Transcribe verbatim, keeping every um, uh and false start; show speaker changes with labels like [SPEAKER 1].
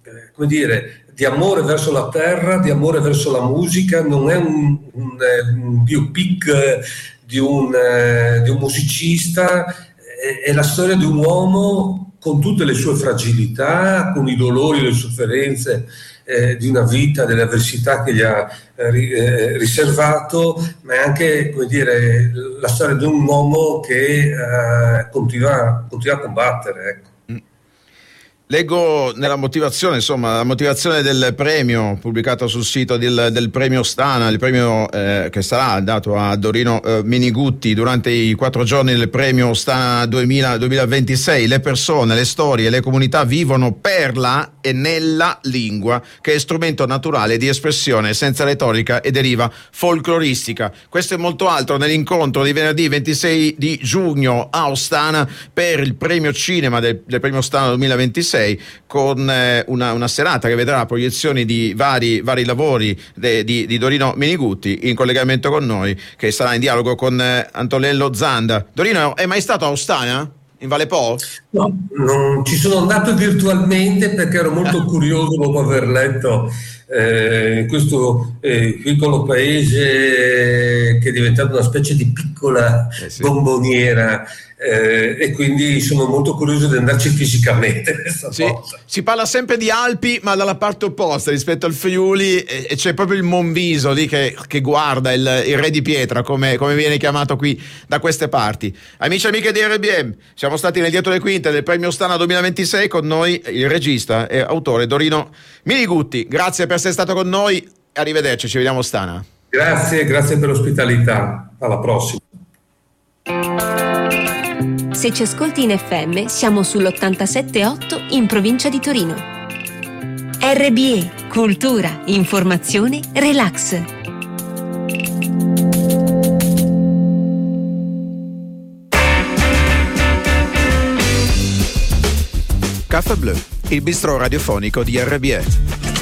[SPEAKER 1] come dire, di amore verso la terra, di amore verso la musica. Non è un, un, un biopic di un, di un musicista, è, è la storia di un uomo con tutte le sue fragilità, con i dolori, le sofferenze eh, di una vita, delle avversità che gli ha eh, riservato, ma è anche, come dire, la storia di un uomo che eh, continua, continua a combattere, ecco.
[SPEAKER 2] Leggo nella motivazione, insomma, la motivazione del premio pubblicato sul sito del, del premio Stana, il premio eh, che sarà dato a Dorino eh, Minigutti durante i quattro giorni del premio Stana duemila duemilaventisei. Le persone, le storie, le comunità vivono per la e nella lingua, che è strumento naturale di espressione senza retorica e deriva folcloristica. Questo e molto altro nell'incontro di venerdì ventisei di giugno a Ostana per il premio cinema del, del premio Stana duemilaventisei, con eh, una, una serata che vedrà proiezioni di vari, vari lavori de, di, di Dorino Minigutti, in collegamento con noi, che sarà in dialogo con eh, Antonello Zanda. Dorino, è mai stato a Ostana? In Valle Po?
[SPEAKER 1] No, non ci sono andato virtualmente perché ero molto curioso dopo aver letto eh, questo eh, piccolo paese che è diventato una specie di piccola eh sì. bomboniera. Eh, e quindi sono molto curioso di andarci fisicamente questa
[SPEAKER 2] sì,
[SPEAKER 1] volta.
[SPEAKER 2] Si parla sempre di Alpi, ma dalla parte opposta rispetto al Friuli, e, e c'è proprio il Monviso lì che, che guarda il, il Re di Pietra, come, come viene chiamato qui da queste parti. Amici e amiche di R B M, siamo stati nel dietro le quinte del premio Stana duemilaventisei, con noi il regista e autore Dorino Minigutti. Grazie per essere stato con noi, arrivederci, ci vediamo a Ostana.
[SPEAKER 1] Grazie, grazie per l'ospitalità, alla prossima.
[SPEAKER 3] Se ci ascolti in F M, siamo sull'ottantasette virgola otto in provincia di Torino. R B E, cultura, informazione, relax.
[SPEAKER 4] Caffè Blu, il bistrò radiofonico di R B E.